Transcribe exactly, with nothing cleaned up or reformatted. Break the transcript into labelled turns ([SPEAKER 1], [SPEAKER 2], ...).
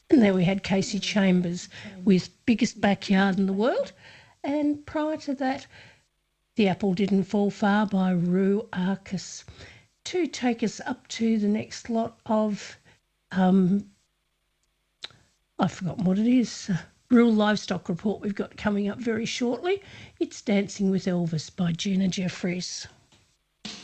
[SPEAKER 1] And then we had Casey Chambers with Biggest Backyard in the World. And prior to that, The Apple Didn't Fall Far by Rue Arcus, to take us up to the next lot of, um, I've forgotten what it is, Rural Livestock Report we've got coming up very shortly. It's Dancing with Elvis by Gina Jeffries.